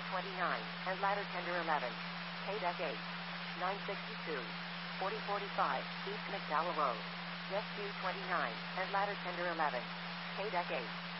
29, and ladder tender 11. KDEC 8. 962. 4045, East McDowell Road. Rescue 29, and ladder tender 11. KDEC 8.